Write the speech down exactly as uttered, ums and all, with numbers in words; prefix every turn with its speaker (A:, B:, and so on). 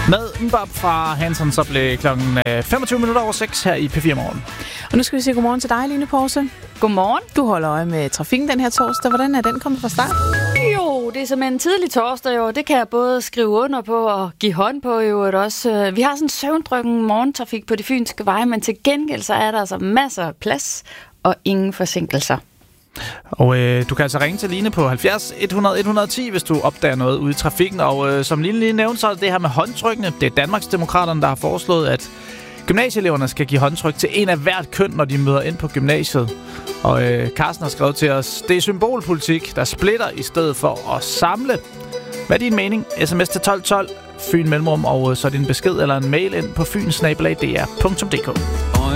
A: Med Mbop fra Hanson, så blev klokken femogtyve minutter over seks her i P fire Morgen.
B: Og nu skal vi sige godmorgen til dig, Line Porse.
C: Godmorgen.
B: Du holder øje med trafikken den her torsdag. Hvordan er den kommet fra start?
C: Jo, det er som en tidlig torsdag, jo. Det kan jeg både skrive under på og give hånd på, jo. Også. Vi har sådan en søvndrykken morgentrafik på de fynske veje, men til gengæld så er der altså masser af plads og ingen forsinkelser.
A: Og øh, du kan altså ringe til Line på halvfjerds et hundrede et hundrede og ti, hvis du opdager noget ude i trafikken. Og øh, som Line lige nævnte, så er det det her med håndtrykkene. Det er Danmarksdemokraterne, der har foreslået, at gymnasieeleverne skal give håndtryk til en af hvert køn, når de møder ind på gymnasiet. Og øh, Carsten har skrevet til os, det er symbolpolitik, der splitter i stedet for at samle. Hvad er din mening? Sms til tolv tolv, Fyn Mellemrum, og så din besked eller en mail ind på fyn snabel-a d r punktum d k.